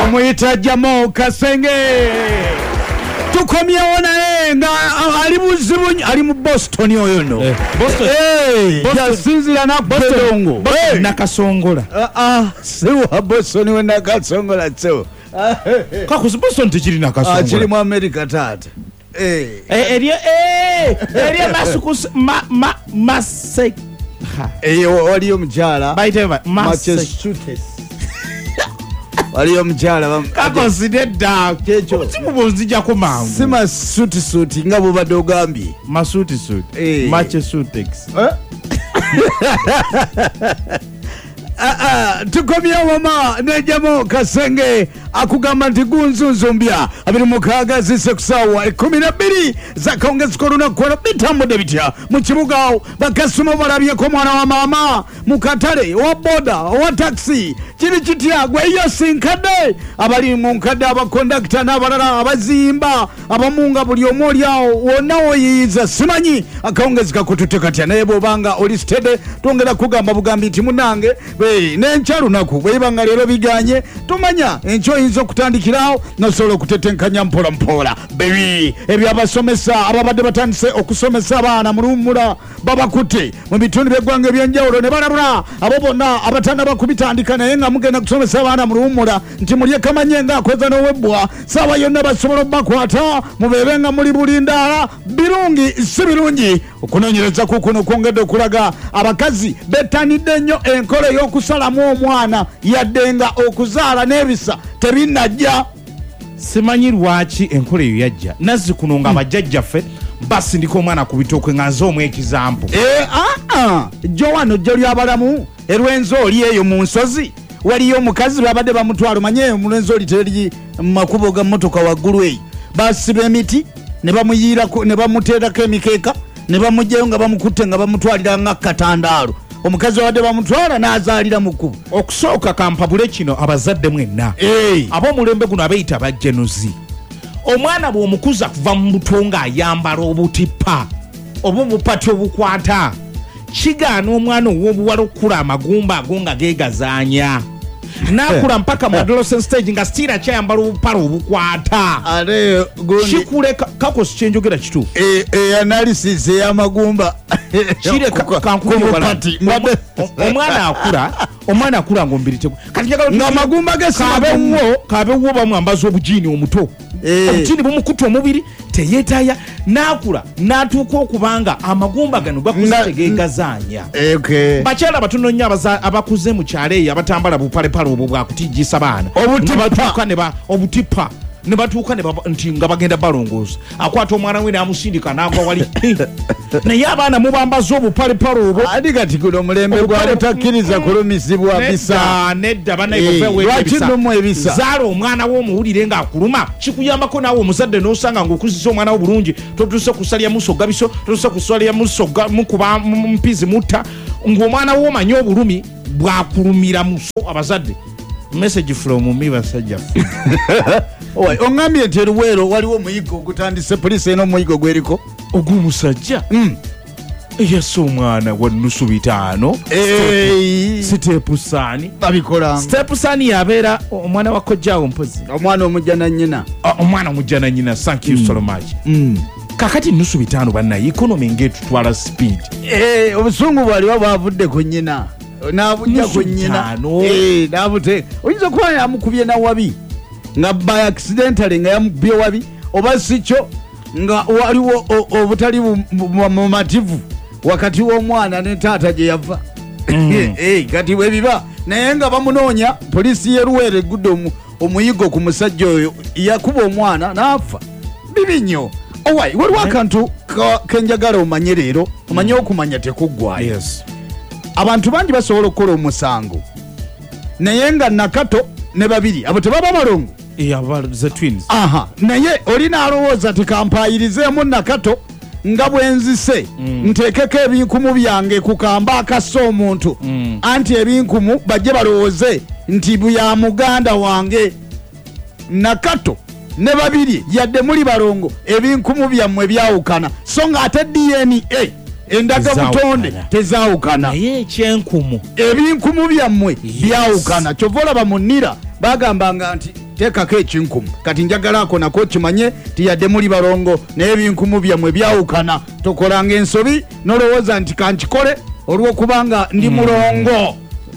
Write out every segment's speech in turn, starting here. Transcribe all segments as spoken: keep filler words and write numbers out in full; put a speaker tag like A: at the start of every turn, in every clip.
A: bamuyita Jamo Kasenge tukomyewo naye nga ali buzibu ali mu Boston oyo no
B: eh, Boston
A: eh yasinzira na Boston
B: eh nakasongola
A: ah ah sewa Boston we nakasongola tso
B: kakuzi Boston tikiri nakasongola
A: akiri mu America tata eh
B: eh eriyo eh eriyo masukus ma ma masek
A: eh waliyo mjala
B: baiteva
A: Massachusetts waliyo mjala
B: consider kecho timubonzija ko mangu
A: sima suit suit ngabo badogambi
B: masuti suit eh. Match suitex eh?
A: ah ah tukomye wama ne Jamo Kasenge akugamba nti gunzunzu mbya abiri mukaga zise kusawa kumi na mbiri zakaongeza korona kwa bitambo debitya mu kibuga bakasuma barabye ko mwana wa mama mukatale wa boda wa taxi kiri kitya gwe yo sinkade abali mu nkade abakondakta n'abalala abazimba abamunga buli omuli awo wonawo yiza simanyi akaongezeka kututekatya naye bobanga oli stede tongera kugamba bugambi nti munange be n'enchalu naku bwebanga lero biganye tumanya encho inzo kutandikirawo nasolo kutetenkanya mpola mpola bebi ebyabasomesa ababadde batandise okusomesa abaana mulumula babakute mu bitundu by'eggwanga ebyenjawulo ne balabula abo bonna abatanda bakubitandika naye nga mugenda kusomesa abaana mulumula nti mulye kamanye nga akweza n'owebbwa saawa yonna basobola bakwata mubeebe nga muli bulindaala birungi si birungi okunoonyereza ku kuno kwongedde okulaga abakazi bettanidde nnyo enkola ey'okusalamu omwana yadde nga okuzaala n'ebisa tebinajja
B: simanyi lwaki enkola eyo yajja nazzi kuno nga abajjajjaffe basindika omwana ku bitooke nga nze omu ekizampu
A: eh aa jjo wano jjo lyabalamu erwenzo oli eyo mu nsozi waliyo omukazi babadde bamutwala manye omulwenzo oli teri makubo ga motoka waggulu eyo basiba emiti ne bamuyiirako ne bamuteerako emikeeka ne bamugjayo nga bamukutte nga bamutwalira nga katandaalo omukazi wadde bamutwala n'azaalira mu kkubo
B: okusooka kampabule kino abazadde mwenna
A: hey.
B: ab'omulembe guno abeeyita bajjenuzi omwana bw'omukuza kuva mu buto ng'ayambala obutippa oba obupati obukwata kigaana omwana ow'obuwala okukula amagumba ago nga geegazaanya n'akula mpaka mu adolescent stage nga still akyayambala obupale obukwata
A: ate
B: kikule kakosi kyenjogera kituufu
A: analysis ey'amagumba
B: kire kankubala omwana akula omwana akula ng'omubiri tegu kati
A: nga amagumba
B: kabewo kabewo bamwambaza obujiini omuto obujiini bumukuta omubiri teyeetaya n'akula n'atuuka okubanga amagumba gano gakuze tegeegazaanya bakyala batono nnyo abakuze mu kyalo eyo abatambala bupalepale obwo bwakutijjisa baana obutippa ne batuuka nti nga bagenda balongooza akwata omwana we n'amusindika n'agwa wali naye abaana mubambaza obupalepale obwo
A: ati kati guno omulembe gwabutakkiriza kulumisibwa bisa
B: nedda banayebaweebisa
A: ebisa
B: zaala omwana w'omuwulire ng'akuluma kikuyambako naawe omuzadde n'osanga ng'okuzisa omwana wo bulungi totuuse kusalya muso gabiso totuuse kusalya muso mukuba mpizi mutta ng'omwana wo omanyi obulumi bwakulumira muso abazadde message from me basajja
A: oy ongambye nti eruweero waliwo omuyigo ogutandise poliisi eno omuyigo gweriko
B: ogw'omusajja eyassa omwana wa nnusu bitaano siteepu saani
A: babikolanga
B: siteepu saani yabeera omwana wa kojjaawo mpozi
A: omwana omujja na nnyina
B: omwana omujja na nnyina thank you so much kakati nnusu bitaano bannaye ikonomi ng'etutwala speed
A: obusungu bwaliwo bwavudde ku nnyina n'abujja ku nnyina n'abute oyinza okuba yamukubye na wabi nga by accidentally nga yamukubye wabi oba si kyo nga waliwo obutali mumativu wakati w'omwana ne taata gye yava kati bwe biba naye nga bamunoonya poliisi y'eruweero egudde omuyigo ku musajja oyo yakuba omwana n'afa bibi nnyo owai waliwo akantu kenjagala omanye leero omanye okumanya tekuggwayo abantu bangi basobola okukola omusango naye nga nakato ne babiri abo tebaba balongo aha naye olina alowooza tekampayirizeemu nakato nga bwenzise nteekeko ebinkumu byange kukamba akassa omuntu anti ebinkumu bajje balowooze nti bya muganda wange nakato ne babiri yadde muli balongo ebinkumu byammwe byawukana so nga ate D N A endaga butonde tezaawukana
B: naye ekyenkumu
A: ebinkumu byammwe byawukana kyova olaba munira bagambanga nti tekako ekinkumu kati njagala ako nako kimanye tiyadde muli balongo naye ebinkumu byammwe byawukana tokolanga ensobi nolowooza nti kankikole olw'okubanga ndi mulongo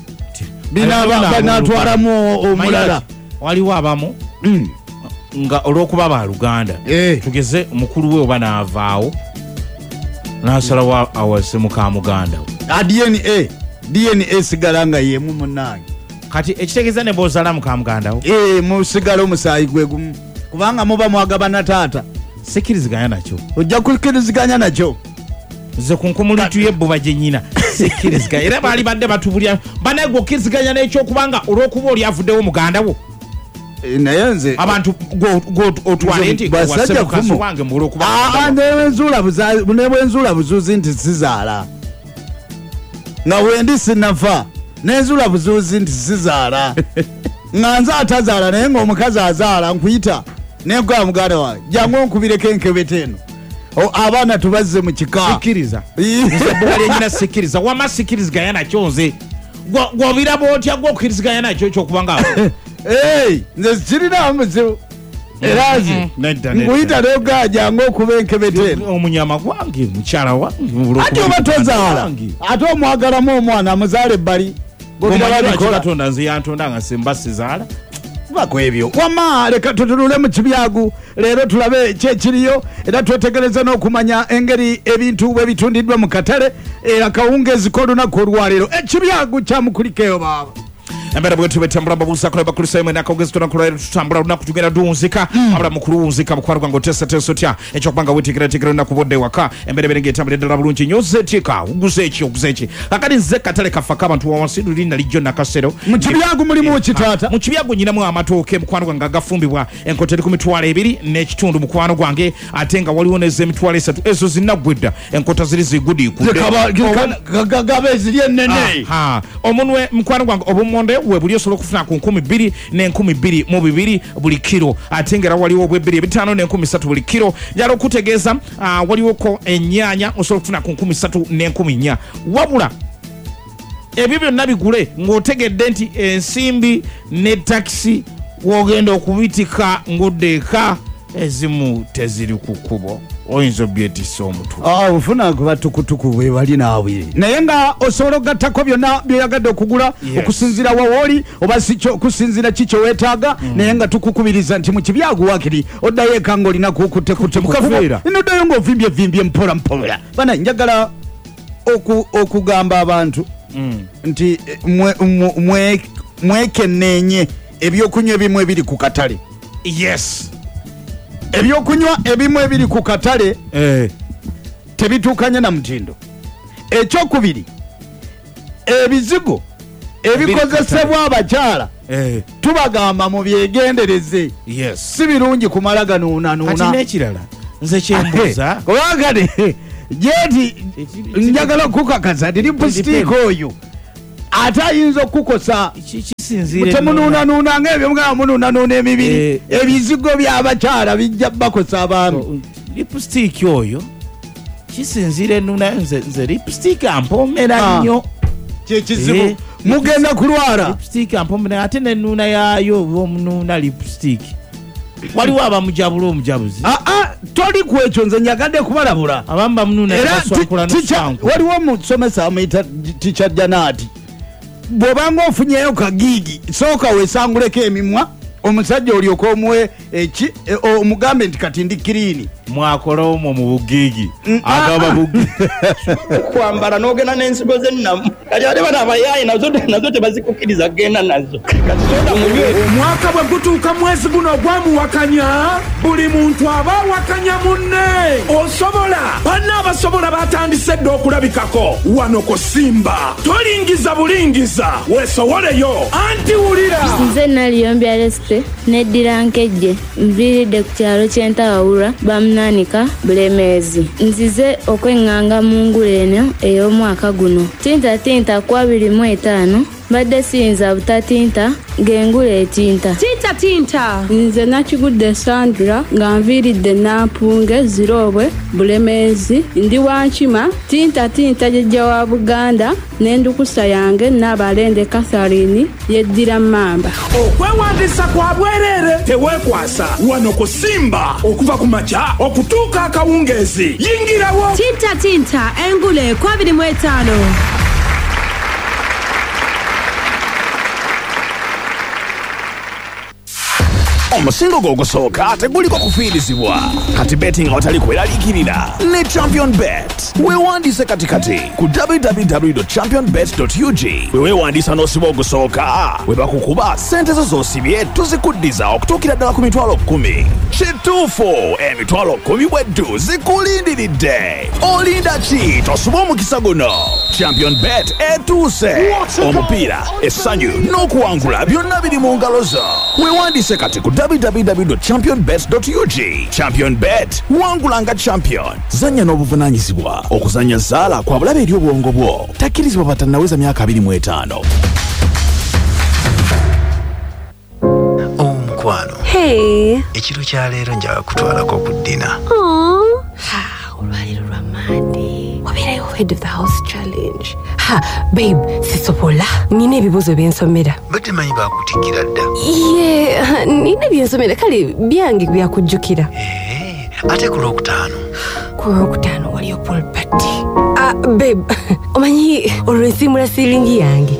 A: binatwalamu omulala
B: waliwo abamu nga olw'okuba baluganda tugeze mukulu we oba naavaawo nasalawo awase mukamuganda
A: D N A D N A sigala nga yemu munange
B: kati ekitegeeza ne bozala mukamugandawo
A: eh musigala omusaayi gwe gumu kubanga muba mwagabana taata
B: sekiriziganya nakyo
A: ojja kukiriziganya nakyo
B: nze kunkumulitu yebbuba gye nnyina sekiriziganya era baali badde batubulya banaye gwe okkiriziganya n'ekyokubanga olw'okuba oli avuddewo muganda wo
A: naye nze
B: abantu otwale nti wase mukazi wange
A: nebwenzuula buzuuzi nti sizaala nga wendi sinafa nenzuula buzuuzi nti sizaala nga nze atazaala naye ngaomukazi azaala nkuyita nenkola muganda wange jangu onkubireko enkebete eno abaana tubazze mu kika
B: sikiriza bwalenyina sikiriza wama sikiriziganya nakyo nze gwobiraba otya gwokkiriziganya nakyo ekyokubanga
A: nze kirina muzibu erazi nkuyita noga jangu okuba enkebete eno
B: omunyama gwange mukyala wange
A: ate oba tozaala ate omwagalamu omwana amuzaala ebbali
B: katonda nze yantonda nga semba sizaala
A: bako ebyo wama leka tutunule mu kibyagu leero tulabe kyekiriyo era twetegereza n'okumanya engeri ebintu bwe bitundiddwa mu katale era kawungezi k'olunaku olwaleero ekibyagu kyamukulikeyo baaba
B: embera bwetu betambula babuza kulaba kulisa imwe nakogezi tuna kulera tutambula lunaku tugenda duunzika abula mukulu unzika bukwari gwango tesa teso tya ekyokubanga wetikira tikira na kubodde waka embera berenge tambule dala bulungi nyoze tika uguze echi uguze echi akali nze katale kafaka abantu wawansidu lina lijjo nakasero
A: mu kibyagu mulimu kitata
B: mu kibyagu nyina mu amatooke mukwano gwange agafumbibwa enkote ku mitwalo ebiri n'ekitundu mukwano gwange atenga waliwo neze mitwalo esatu ezo zinagwedda enkota ziri zigudi kudde
A: gabe ziri ennene
B: ha omunwe mukwano gwange obumonde we buli osobola okufuna ku nkumi bbiri n'enkumi bbiri mu bibiri buli kiro ate ngera waliwo obwebbiri ebitaano n'enkumi ssatu buli kiro njala okutegeeza waliwoko ennyaanya osobola okufuna ku nkumi ssatu n'enkumi nnya wabula ebyo byonna bigule ng'otegedde nti ensimbi ne takisi wogenda okubitika ng'oddeeka ezimu teziri ku kkubo oyinza obyetisa omutwe
A: ofuna kuba tukutuku bwe bali naabwe naye nga osobola okugattako byonna byoyagadde okugula okusinziira wawooli oba okusinziira ki kyeweetaaga naye nga tukukubiriza nti mu kibyagu wakiri oddayo eka ng'olina kukutekutekukaveera noddayo ng'ovimbyevimby mpola mpola bana njagala okugamba abantu nti mwekenneenye ebyokunywa ebimu ebiri ku katale
B: yes
A: ebyokunywa ebimu ebiri ku katale
B: eh.
A: tebituukanye na mutindo ekyokubiri ebizigo ebikozesebwa abakyala
B: eh.
A: tubagamba mu byegendereze
B: yes.
A: si birungi kumala ganuunanuuna
B: kati n'ekirala nze kyembuuza
A: kubanga jeti njagala okukakasa ti lipusitiika oyo ate ayinza okukosa temunuunanuuna ngaebyo mugamba munuunanuuna emibiri ebizigo by'abakyala bijja bakosa abaami
B: lipusitiiki oyo kisinziira ennuuna nze lipusitiiki ampomera nnyo
A: kyekizibu mugenda kulwala
B: lipusitiiki ampomera ate nennuuna yaayo omunuuna lipusitiiki waliwo abamujabula omujabuzi
A: toli ku ekyo nze nyagadde kubalabula
B: abamu bamunuuna
A: waliwo omusomesa amuyita tica janaati bw'obanga ofunyeyo kagiigi sooka weesanguleko emimwa omusajja olyoka omuwe eki omugambe nti kati ndi kiriini
B: mwakola omwo mu bugiigi agaba bugi
C: kwambala n'ogenda n'ensigo z'ennamu kati ate bano abayaayi nazo tebazikukkiriza kgenda nazo
D: omwaka bwe gutuuka mwezi guno ogwamuwakanya buli muntu aba awakanya munne osobola banna abasobola batandise dde okulabikako wano ku Simba tolingiza bulingiza weesowoleyo anti wulira
E: nze naliyombi alesite neddira nkejje nviiridde ku kyalo ky'entawawulwa bamunanika bulemeezi nzize okweŋŋanga mu ngulu eno ey'omwaka guno tinta tinta ku abiri mu etaano mbadde siyinza butatinta ng'engulu etinta
F: tinta tinta tinta.
E: Nze Nakigudde Sandra nga nviiridde Nampunge Zirobwe Bulemeezi ndi Wankima tinta tinta jjajja wa Buganda n'endukusa yange Nabalende Catherine yeddira Mamba.
D: Okwewandiisa kwa bwereere teweekwasa wano ku Simba okuva ku makya okutuuka akawungeezi yingirawo.
F: Tinta tinta engule kwa abiri mu etaano.
G: Omusingo gw'ogusooka teguliko kufiirizibwa kati betting awatali kweraliikirira ne Champion Bet. Weewandiise kati kati ku w w w dot champion bet dot u g we weewandiisa n'osiba ogusooka we bakukuba ssente zo z'osibye tuzikuddiza okutuukira ddala ku mitwalo kkumi. Kituufu emitwalo kkumi bweddu zikulindiridde. Olinda ki tosuba omukisa guno? Champion Bet etuuse. Omupiira, essanyu n'okuwangula byonna biri mu ngalo zo. Weewandiise kati ku w w w dot champion bet dot u g. Champion Bet, wangula nga champion. Zanya n'obuvunaanyizibwa. Okuzanya zaala kwa bulabe eri obwongo bwo. Takkirizibwa batannaweza myaka abiri mu etaano.
H: Omukwano.
F: Hey.
H: Ekiro kya leero njaga kutwalako ku ddina.
F: Oh. Ha, olwaliro lwa Monday. Wabeerayo head of the house challenge. Ha, babe, sisobola. Nina ebibuuzo byensomera.
H: Bate manyi bakutikira dda.
F: Yeah, nina byensomera kale byange byakujjukira.
H: Eh, ate ku lwokutaano.
F: Ku lwokutaano waliyo pool party. Ah, babe, omanyi olw'ensiimula siiringi yange.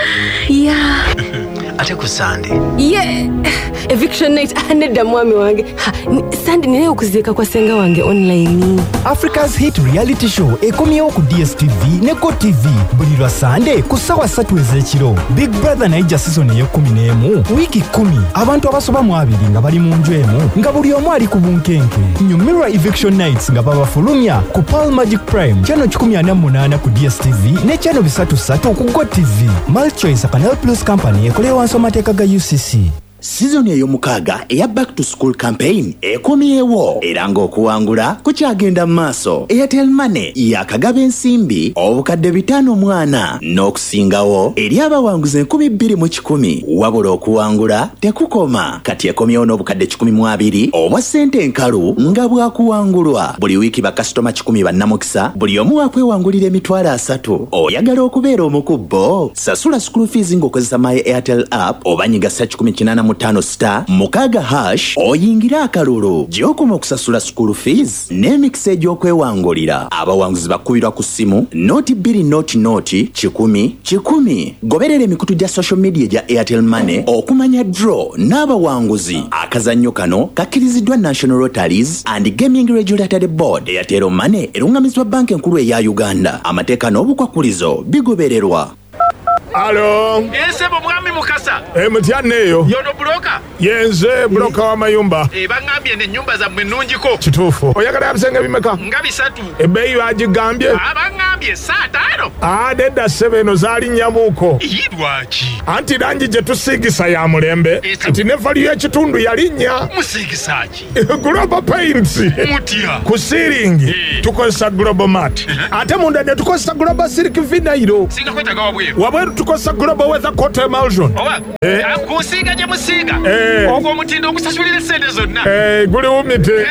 F: Yeah.
H: Ate ku Sunday.
F: Yeah. Eviction night anedda mwami wange. Sunday nina okuziika kwa senga wange online.
I: Africa's Hit Reality Show ekomyewo ku D S T V ne Go T V buli lwa Sunday ku ssaawa ssatu ez'ekiro. Big Brother naija season ey'ekkumi n'emu wiiki kkumi abantu abasoba mu abiri nga bali mu nju emu nga buli omu ali ku bunkenke. New Mirror Eviction Nights nga babafulumya ku Pearl Magic Prime channel kikumi ana mu munaana ku D S T V ne channel bisatu ssatu ku Go T V. Mulchoice Canal Plus Company ekolewa wansi w'amateeka ga U C C.
J: Season ey'omukaaga eya Back to School campaign ekomyewo era ng'okuwangula kukyagenda mu maaso. Airtel Money yakagaba ensimbi obukadde bitaano mwana n'okusingawo eri abawanguzi enkumi bbiri mu kikumi. Wabula okuwangula tekukoma kati ekomyewo n'obukadde kikumi mu abiri obwa ssente enkalu nga bwakuwangulwa. Buli wiiki bakasitoma kikumi bannamukisa buli omu akwewangulira emitwalo asatu. Oyagala okubeera omukubbo? Sasula school fees ng'okozesa My Airtel app oba nyiga star kikumi kinaana mu ttaano star mukaaga hash oyingira akalulu gy'okoma okusasula school fees n'emikisa egy'okwewangulira. Abawanguzi bakubirwa ku ssimu nooti bbiri nooti nooti kikumi kikumi. Goberera emikutu gya social media gya Airtel Money okumanya draw n'abawanguzi. Akazannyo kano kakkiriziddwa National Lotteries and Gaming Regulatory Board. Airtel Money erungamizibwa banka enkulu eya Uganda. Amateeka n'obukwakulizo bigobererwa.
K: Alo.
L: Yense mwami mukasa.
K: E mutyanne eyo.
L: Yono bloka.
K: Yenze bloka wa mayumba.
L: E bangambye ne nyumba za mwenunjiko.
K: Kituufu. Oyagala abisenge bimeka?
L: Nga bisatu.
K: Ebbeeyi bagigambye?
L: Abangambye saa taano.
K: Ah, nedda ssebo eno zaali nnyamuuko.
L: Yidwaki.
K: Anti langi gye tusiigisa ya mulembe. Anti ne valiyo y'ekitundu yali nnya.
L: Musiigisa ki?
K: Global Paints.
L: Mutya.
K: Ku siiringi tukozesa Global Mat. Ate munda ne tukozesa Global Silk Vinyl.
L: Singa kwetaga wabweru.
K: Wabweru tukozesa Global Weather Coat Emulsion.
L: Owa.
K: Eh.
L: Akusiiga gye musiiga.
K: Eh.
L: Ogwo omutindo okusasulira ssente zonna.
K: Eh, guli wumite.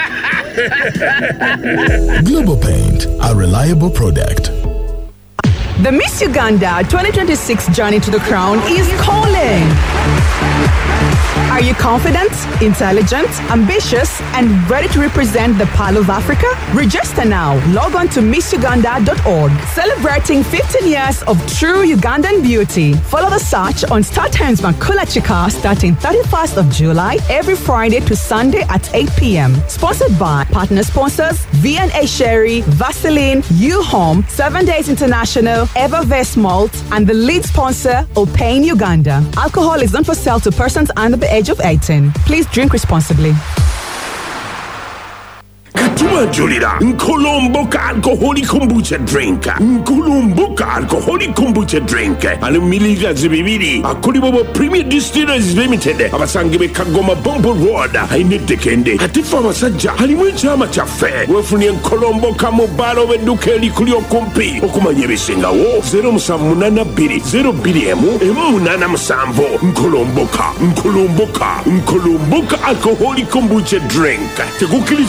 M: Global Paint, a reliable product.
N: The Miss Uganda twenty twenty-six journey to the crown is calling. Are you confident, intelligent, ambitious, and ready to represent the Pearl of Africa? Register now. Log on to miss uganda dot org. Celebrating fifteen years of true Ugandan beauty. Follow the search on Star Times Makula Chika starting thirty-first of July every Friday to Sunday at eight p.m. Sponsored by partner sponsors V and A Sherry, Vaseline, U Home, Seven Days International, Evervest Malt, and the lead sponsor, Opain Uganda. Alcohol is not for sale to persons under the age of eighteen. Please drink responsibly.
K: tubanjulira Nkolomboka alcoholic kombucha drink. Nkolomboka alcoholic kombucha drink. Ali mililita bibiri akolibwa bo Premier Distillers Limited abasangibwe Kagoma Bombo Road ainedekende atifa abasajja alimu ekyama kyaffe wefunye Nkolomboka mu balo bedduka elikuli okumpi okumanya ebisingawo zero seven eight two zero two emu emu munana musanvu. Nkolomboka Nkolomboka Nkolomboka alcoholic kombucha drink. Tegukiriza